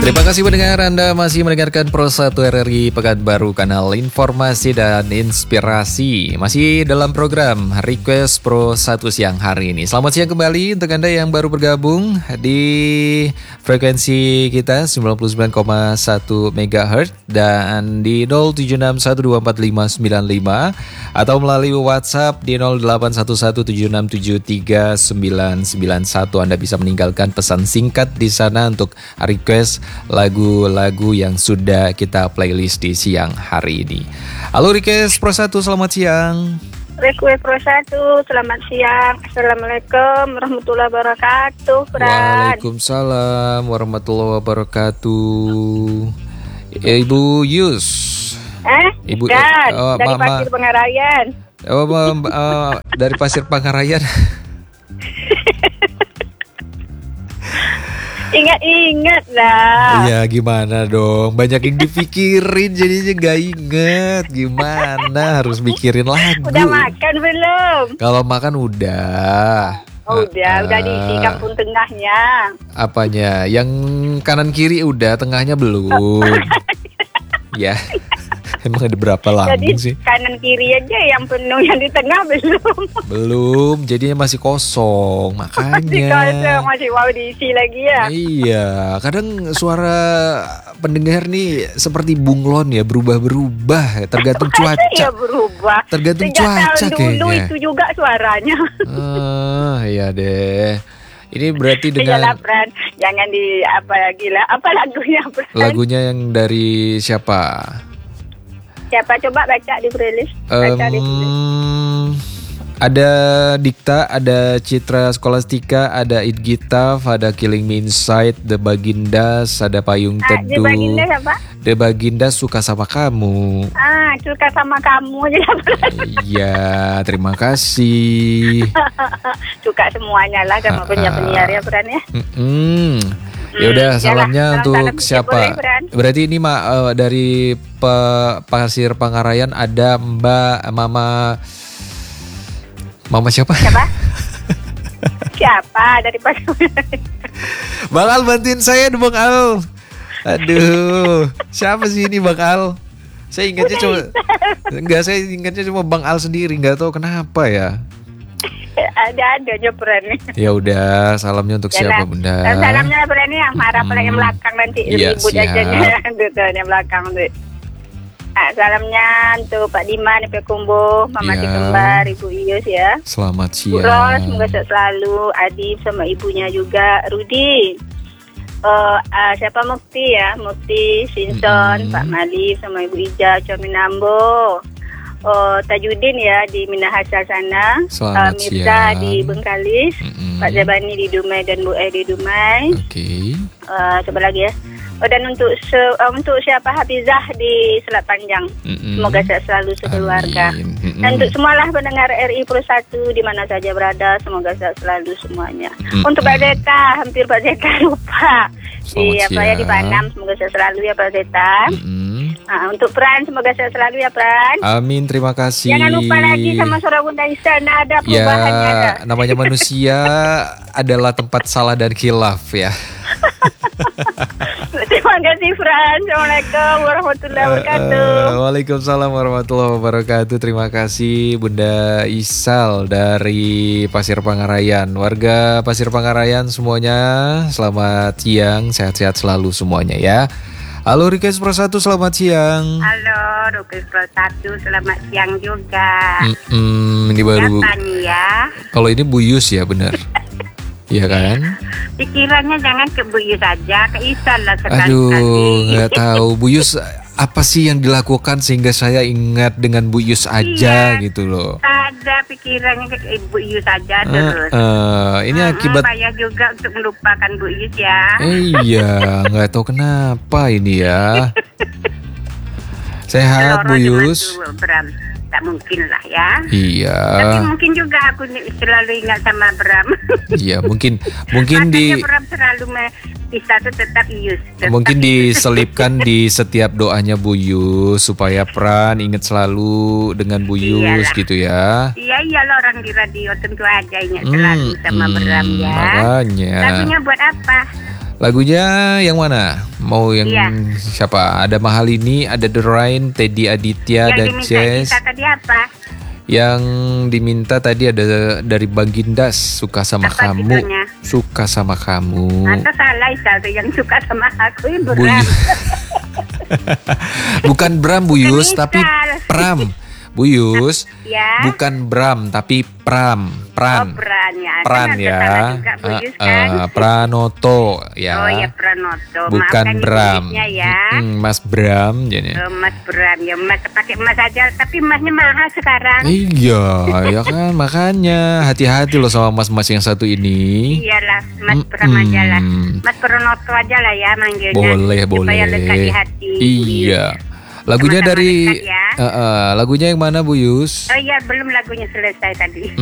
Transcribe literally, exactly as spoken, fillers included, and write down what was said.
Terima kasih mendengar, Anda masih mendengarkan Pro satu R R I Pekanbaru, kanal informasi dan inspirasi. Masih dalam program Request Pro satu siang hari ini. Selamat siang kembali untuk Anda yang baru bergabung di frekuensi kita sembilan puluh sembilan koma satu megahertz dan di nol tujuh enam satu dua empat lima sembilan lima atau melalui WhatsApp di nol delapan satu satu tujuh enam tujuh tiga sembilan sembilan satu. Anda bisa meninggalkan pesan singkat di sana untuk request lagu-lagu yang sudah kita playlist di siang hari ini. Halo Request Pro satu, selamat siang. Request Pro satu, selamat siang. Assalamualaikum warahmatullahi wabarakatuh. Fran. Waalaikumsalam warahmatullahi wabarakatuh. Ibu Yus. Eh? Ibu Dan, uh, dari Mama, Pasir Pengarayan. Oh, uh, dari Pasir Pangarayan. Ingat-ingat lah. Iya, gimana dong? Banyak yang dipikirin jadinya gak inget. Gimana? Harus mikirin lagu. Udah makan belum? Kalau makan udah. Oh, udah, Uh, udah diisi kampung tengahnya. Apanya? Yang kanan kiri udah, tengahnya belum. Ya. Emang ada berapa lambung Jadi sih? kanan kiri aja yang penuh, yang di tengah belum. Belum, jadinya masih kosong. Makanya. Masih kosong, masih mau diisi lagi ya. Iya, kadang suara pendengar nih seperti bunglon ya, berubah-berubah, tergantung cuaca. Iya berubah. Tergantung Sejak cuaca tahun dulu kayaknya. itu juga suaranya. Ah, iya deh. Ini berarti Iyalah, dengan Fran. Jangan di apa lagi lah. Apa lagunya, Fran? lagunya yang dari siapa? Siapa coba baca di playlist? Baca di playlist. Um, ada Dikta, ada Citra Skolastika, ada Idgita, ada Killing Me Inside, The Bagindas, ada Payung Ah, di Teduh. Baginda siapa? The Bagindas Suka Sama Kamu. Ah, suka sama kamu aja. Iya, terima kasih. Suka semuanya lah sama penyiar-penyiar ya, Fran ya. Mm-mm. Ya udah, Hmm, salamnya yalah, untuk salam siapa? boleh, Fran. Berarti ini Mak eh, dari Pe- Pasir Pangarayan ada Mbak Mama Mama siapa? Siapa? Siapa dari Pasir? Bang Al, bantuin saya dong Bang Al. Aduh, siapa sih ini Bang Al? Saya ingatnya cuma enggak, saya ingatnya cuma Bang Al sendiri, nggak tahu kenapa ya. Ada-ada aja, Fran. Ya udah, salamnya untuk siapa Bunda? Dan salamnya Fran yang marah pada yang belakang nanti Iya, ribut siap. aja tuh yang belakang tuh. Ah, salamnya untuk Pak Diman, P Kumbo, Mama Ya. Kembar, Ibu Ius ya. Selamat Bu siang. Ros, semoga sehat selalu. Adib sama ibunya juga. Rudi. Uh, uh, siapa Mukti ya? Mukti, Sinson, Mm-mm. Pak Mali sama Ibu Ija, Cominambo. Uh, Tajudin ya di Minahasa sana. Selamat Mirza siang. di Bengkalis. Mm-mm. Pak Zabani di Dumai dan Bu E di Dumai. Oke. Uh, coba lagi ya. Oh, dan untuk se- uh, untuk siapa Hafizah di Selat Panjang. Mm-mm. Semoga sehat selalu sekeluarga. Amin. Mm-mm. Dan untuk semualah pendengar R I Pro satu di mana saja berada, semoga sehat selalu semuanya. Mm-mm. Untuk Pak Zeta, hampir Pak Zeta lupa. Di Selamat apa ya di siang. Panam, semoga sehat selalu ya Pak Zeta. Mm-mm. Nah, untuk Pran, semoga sehat selalu ya Pran. Amin, terima kasih. Jangan lupa lagi sama suara Bunda Isana, ada Ya, perubahannya. ada. namanya manusia adalah tempat salah dan khilaf ya. Terima kasih Pran. Assalamualaikum warahmatullahi wabarakatuh. Eh, Waalaikumsalam warahmatullahi wabarakatuh. Terima kasih Bunda Isal dari Pasir Pangarayan. Warga Pasir Pangarayan semuanya, selamat siang, sehat-sehat selalu semuanya ya. Halo Request Pro satu, selamat siang. Halo, Request Pro satu, selamat siang juga. Mm-mm, ini baru. Siapa nih ya? Kalau ini Bu Yus ya, benar. Iya kan? Pikirannya jangan ke Bu Yus saja, ke Isan lah sekali-kali. Aduh, nggak tahu Bu Yus apa sih yang dilakukan sehingga saya ingat dengan Bu Yus aja Iya. gitu loh. Ada pikirannya ke Bu Yus saja Eh, terus. eh, ini Hmm, akibat payah juga untuk melupakan Bu Yus ya. Eh, iya, nggak tahu kenapa ini ya. Sehat Bu Loro Yus. cuma tuh, Bram. Tak mungkin lah ya. Iya, Tapi mungkin juga aku ni- selalu ingat sama Bram. iya mungkin mungkin di Makanya Bram selalu me- bisa tuh tetap Yus. Tetap mungkin Yus. diselipkan di setiap doanya Bu Yus supaya Pran ingat selalu dengan Bu Yus Iyalah. gitu ya. Iya iyalah orang di radio tentu aja ingat selalu Hmm, sama hmm, Bram ya. makanya. Lagunya buat apa? Lagunya yang mana? Mau yang Iya. siapa? Ada Mahalini, ada The Rain, Teddy Aditya, Yang dan diminta Jazz. kita tadi apa? Yang diminta tadi ada dari Bagindas, Suka Sama Apa Kamu. judulnya? Suka Sama Kamu. Atau salah itu yang suka sama aku itu Bu- Bram. Bukan Bram Buyus, Bukan tapi Misal. Pram. Buyus, Ya. bukan Bram, tapi Pram. Oh, Pran. Pran ya. Pran Kan ya. salah juga, Buyus, Eh, kan? eh, Pranoto ya. Oh ya Pranoto. Bukan Maafkan Bram. ibunya ya. Mm-mm, Mas Bram jadi. Oh, Mas Bram ya, Mas pakai emas aja, tapi emasnya mahal sekarang. Iya, ya kan makanya hati-hati loh sama mas-mas yang satu ini. Iyalah, Mas Bram aja lah. Mm-mm. Mas Pranoto aja lah ya manggilnya. Boleh, Supaya boleh. lekat di hati. Iya. Lagunya Sama-sama dari dekat ya. eh, eh, lagunya yang mana Bu Yus? Oh iya, belum lagunya selesai tadi.